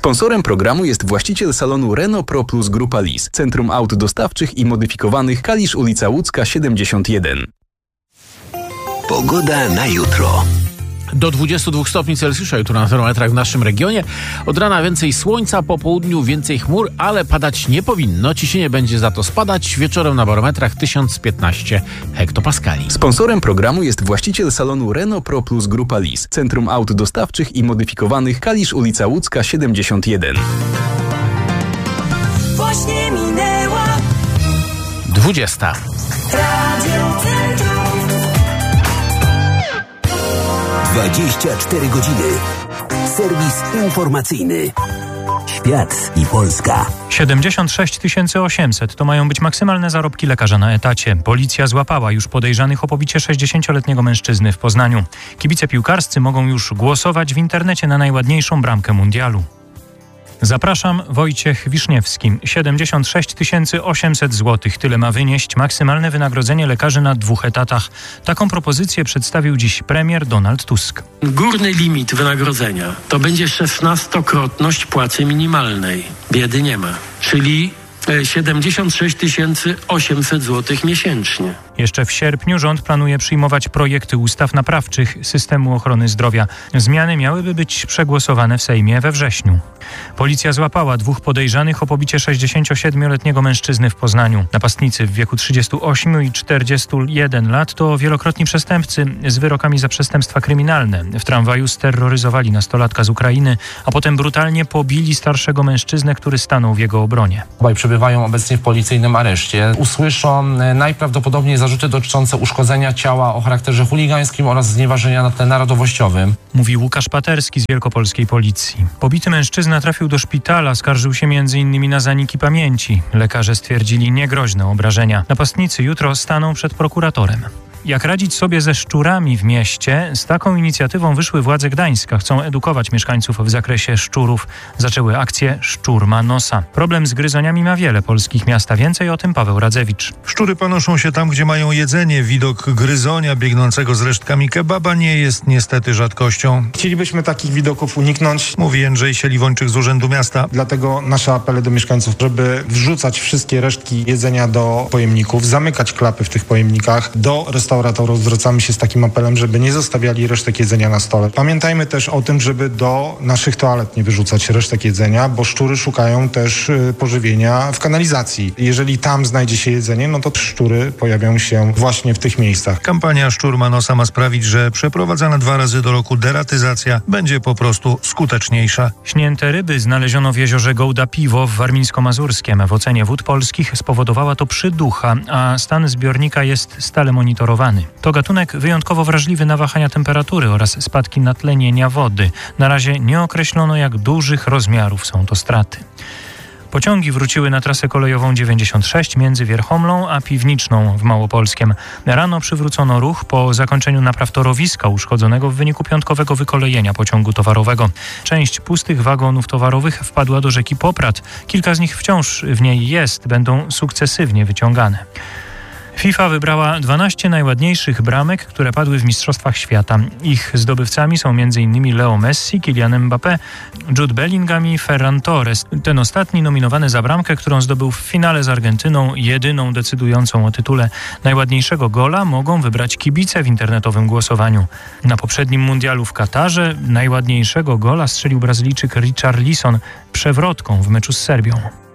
Sponsorem programu jest właściciel salonu Renault Pro Plus Grupa Lis, Centrum Aut Dostawczych i Modyfikowanych, Kalisz, ulica Łódzka 71. Pogoda na jutro. Do 22 stopni Celsjusza jutro na termometrach w naszym regionie. Od rana więcej słońca, po południu więcej chmur, ale padać nie powinno. Ciśnienie będzie za to spadać. Wieczorem na barometrach 1015 hektopaskali. Sponsorem programu jest właściciel salonu Renault Pro Plus Grupa Lis, Centrum Aut Dostawczych i Modyfikowanych, Kalisz, ulica Łódzka 71. Właśnie minęła 20. Radio Centrum. 24 godziny. Serwis informacyjny. Świat i Polska. 76 800 to mają być maksymalne zarobki lekarza na etacie. Policja złapała już podejrzanych o pobicie 60-letniego mężczyzny w Poznaniu. Kibice piłkarscy mogą już głosować w internecie na najładniejszą bramkę mundialu. Zapraszam, Wojciech Wiszniewski. 76 800 zł. Tyle ma wynieść maksymalne wynagrodzenie lekarzy na 2 etatach. Taką propozycję przedstawił dziś premier Donald Tusk. Górny limit wynagrodzenia to będzie 16-krotność płacy minimalnej. Biedy nie ma. Czyli 76 800 zł miesięcznie. Jeszcze w sierpniu rząd planuje przyjmować projekty ustaw naprawczych systemu ochrony zdrowia. Zmiany miałyby być przegłosowane w Sejmie we wrześniu. Policja złapała 2 podejrzanych o pobicie 67-letniego mężczyzny w Poznaniu. Napastnicy w wieku 38 i 41 lat to wielokrotni przestępcy z wyrokami za przestępstwa kryminalne. W tramwaju sterroryzowali nastolatka z Ukrainy, a potem brutalnie pobili starszego mężczyznę, który stanął w jego obronie. Obaj przebywają obecnie w policyjnym areszcie. Usłyszą najprawdopodobniej zarzuty dotyczące uszkodzenia ciała o charakterze chuligańskim oraz znieważenia na tle narodowościowym. Mówi Łukasz Paterski z wielkopolskiej policji. Pobity mężczyzna trafił do szpitala, skarżył się m.in. na zaniki pamięci. Lekarze stwierdzili niegroźne obrażenia. Napastnicy jutro staną przed prokuratorem. Jak radzić sobie ze szczurami w mieście? Z taką inicjatywą wyszły władze Gdańska. Chcą edukować mieszkańców w zakresie szczurów. Zaczęły akcję Szczur ma nosa. Problem z gryzoniami ma wiele polskich miast, a więcej o tym Paweł Radzewicz. Szczury panoszą się tam, gdzie mają jedzenie. Widok gryzonia biegnącego z resztkami kebaba nie jest niestety rzadkością. Chcielibyśmy takich widoków uniknąć, Mówi Jędrzej Siliwończyk z Urzędu Miasta. dlatego nasze apele do mieszkańców, żeby wrzucać wszystkie resztki jedzenia do pojemników, zamykać klapy w tych pojemnikach. Do restauratorów zwracamy się z takim apelem, żeby nie zostawiali resztek jedzenia na stole. Pamiętajmy też o tym, żeby do naszych toalet nie wyrzucać resztek jedzenia, bo szczury szukają też pożywienia w kanalizacji. Jeżeli tam znajdzie się jedzenie, no to szczury pojawią się właśnie w tych miejscach. Kampania Szczur ma nosa ma sprawić, że przeprowadzana 2 razy do roku deratyzacja będzie po prostu skuteczniejsza. Śnięte ryby znaleziono w jeziorze Gołda-Piwo w Warmińsko-Mazurskiem. W ocenie Wód Polskich spowodowała to przyducha, a stan zbiornika jest stale monitorowany. To gatunek wyjątkowo wrażliwy na wahania temperatury oraz spadki natlenienia wody. Na razie nie określono, jak dużych rozmiarów są to straty. Pociągi wróciły na trasę kolejową 96 między Wierchomlą a Piwniczną w Małopolskiem. Rano przywrócono ruch po zakończeniu napraw torowiska uszkodzonego w wyniku piątkowego wykolejenia pociągu towarowego. Część pustych wagonów towarowych wpadła do rzeki Poprad. Kilka z nich wciąż w niej jest, będą sukcesywnie wyciągane. FIFA wybrała 12 najładniejszych bramek, które padły w Mistrzostwach Świata. Ich zdobywcami są m.in. Leo Messi, Kylian Mbappé, Jude Bellingham i Ferran Torres. Ten ostatni nominowany za bramkę, którą zdobył w finale z Argentyną, jedyną decydującą o tytule. Najładniejszego gola mogą wybrać kibice w internetowym głosowaniu. Na poprzednim mundialu w Katarze najładniejszego gola strzelił Brazylijczyk Richarlison przewrotką w meczu z Serbią.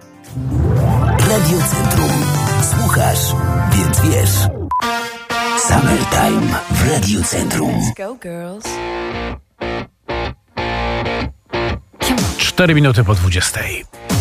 Radio Centrum. Słuchasz, więc wiesz. Summertime w Radio Centrum. Let's go, girls. 4 minuty po 20.